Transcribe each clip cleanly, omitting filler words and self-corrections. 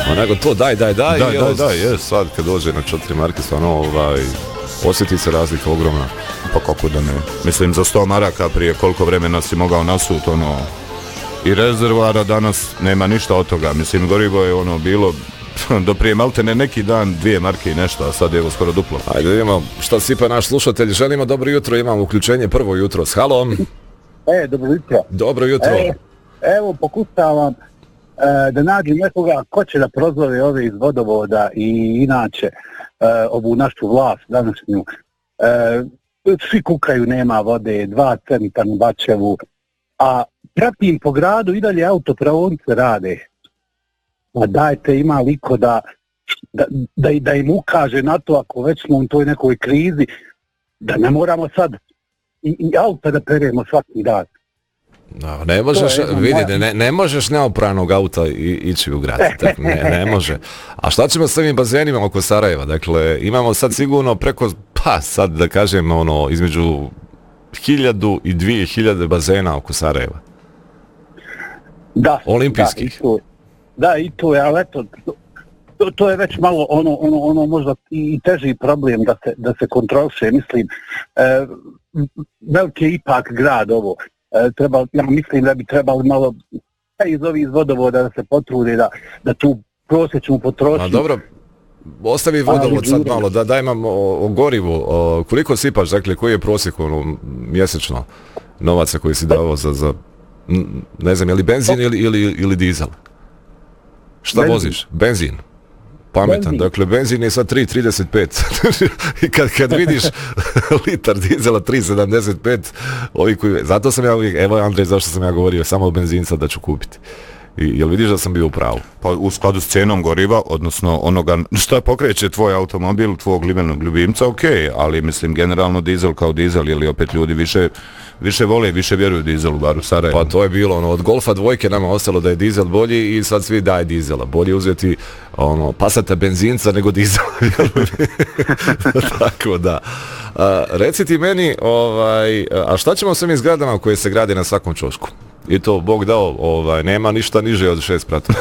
Onako to daj. Je, sad kad dođe na 4 marke, stvarno osjeti se razlika ogromna. Pa kako da ne. Mislim, za 100 maraka prije koliko vremena si mogao nasut, i rezervoara, danas nema ništa od toga. Mislim, gorivo je bilo do prije maltene neki dan 2 marke i nešto, a sad je evo skoro duplo. Ajde vidimo šta sipa naš slušatelj. Želimo dobro jutro, imamo uključenje prvo jutro s halom. Dobro jutro. Dobro jutro. Evo pokušavam da nađem nekoga ko će da prozove ove iz vodovoda i inače ovu našu vlast današnju. Svi kukaju, nema vode, 2 centra na Bačevu, a pratim po gradu i dalje autopravonice rade. Pa dajte, ima liko da im ukaže na to, ako već smo u toj nekoj krizi, da ne moramo sad i auta da peremo svaki dan. No, ne možeš, vidite, ne možeš neopranog auta ići u grad, ne može. A šta ćemo s ovim bazenima oko Sarajeva? Dakle, imamo sad sigurno preko, sad da kažem, između 1000 i 2000 bazena oko Sarajeva. Da. Olimpijskih. Da, i to je, ali eto, to je već malo možda i teži problem da se kontroliše, mislim, veliki je ipak grad ovo. Ja mislim da bi trebali malo iz vodovoda da se potrude da tu prosječnu potrošnju. A dobro, ostavi vodovod sad malo, da imam o gorivu, koliko sipaš, dakle, koji je prosjek mjesečno novaca koji si davao za ne znam, je li benzin ili dizel? Šta voziš? Benzin. Pametan, dakle benzin je sad 3,35 i kad vidiš litar dizela 3,75, zato sam ja uvijek, evo Andrej, zašto sam ja govorio samo od benzinca da ću kupiti. Jel vidiš da sam bio u pravu? Pa u skladu s cijenom goriva, odnosno onoga što pokreće tvoj automobil, tvog ljubimca, ok, ali mislim generalno dizel kao dizel, ili opet ljudi više vole, više vjeruju dizelu, bar u Sarajevu. Pa to je bilo, od Golfa 2 nama ostalo da je dizel bolji i sad svi daje dizela. Bolje uzeti Passata benzinca nego dizela. Tako da. Reci ti meni, a šta ćemo s ovim zgradama koje se grade na svakom čošku? I to, Bog dao, nema ništa niže od 6 pratova.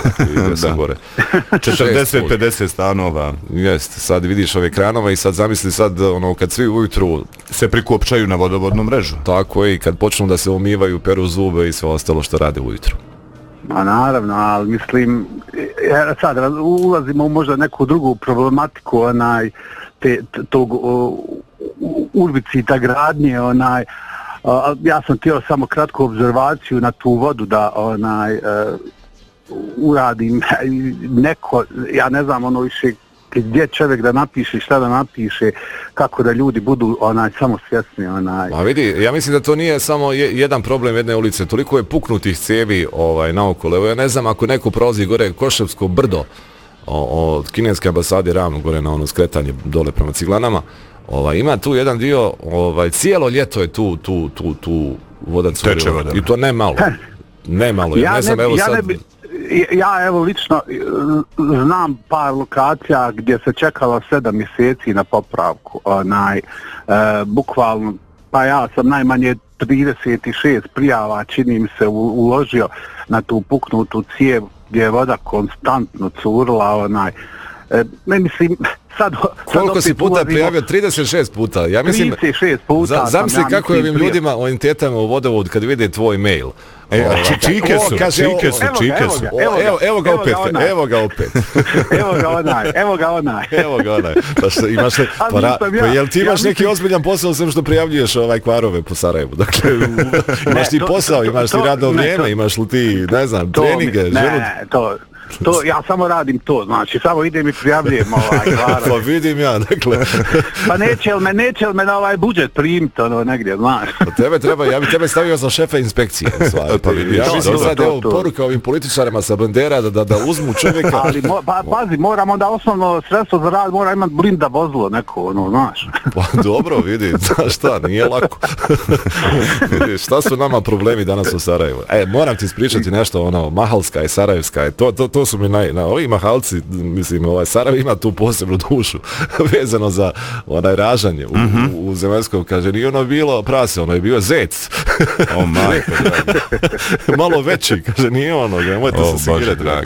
40-50 stanova. Jest, sad vidiš ove kranova i sad zamisli kad svi ujutru se prikopčaju na vodovodnu mrežu. Tako je, i kad počnu da se umivaju, peru zube i sve ostalo što rade ujutru. Ma naravno, ali mislim, sad ulazimo u možda neku drugu problematiku, tog urbicita gradnje, ja sam htio samo kratku obzervaciju na tu vodu da uradim neko, ja ne znam više gdje čovjek da napiše, šta da napiše, kako da ljudi budu samo svjesni. A vidi, ja mislim da to nije samo jedan problem jedne ulice, toliko je puknutih cijevi naokolo. Evo ja ne znam, ako neko prolazi gore Koševsko brdo od kineske ambasade ravno gore na skretanje dole prema Ciglanama, ima tu jedan dio, cijelo ljeto je tu voda curila. I to ne malo. Ne malo. Ja evo lično znam par lokacija gdje se čekalo 7 mjeseci na popravku. Bukvalno, pa ja sam najmanje 36 prijava, čini mi se, uložio na tu puknutu cijev gdje je voda konstantno curila. Mislim, koliko si puta prijavio? 36 puta. Ja mislim, 36 puta. Zamisli kako je ovim ljudima, ovim tetama u vodovodu kad vide tvoj mail. Čike su. Evo ga opet. Evo ga onaj. Jel ti imaš neki ozbiljan posao sem što prijavljuješ kvarove po Sarajevu? Dakle, imaš ti posao, imaš ti radno vrijeme, imaš li ti, ne znam, treninge? To, ja samo radim to, znači, samo idem i prijavljujem kvarove. Pa vidim ja, dakle. Pa neće li me na budžet primiti, negdje, znaš. Tebe treba, ja bi tebe stavio za šefa inspekcije. Ja mislim sad, evo, poruka ovim političarima sa bandera da uzmu čovjeka. Ali, pazi, moram onda osnovno sredstvo za rad, mora imati blinda vozilo neko, znaš. Pa dobro, vidi, znaš šta, nije lako. Šta su nama problemi danas u Sarajevu? Moram ti ispričati nešto, Mahalska i Sarajevska je, to su mi ovi Mahalci, mislim, Sarajevo ima tu posebnu dušu vezano za ražanje u Zemaljskom, kaže, nije bilo prase, je bio zec. Malo veći, kaže, nije nemojte se sigirati.